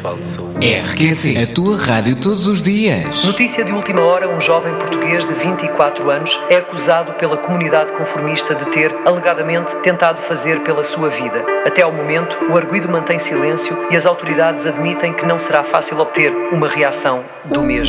Municipal de Saúde. RQC, a tua rádio todos os dias. Notícia de última hora: um jovem português de 24 anos é acusado pela comunidade conformista de ter, alegadamente, tentado fazer pela sua vida. Até ao momento, o arguido mantém silêncio e as autoridades admitem que não será fácil obter uma reação do mesmo.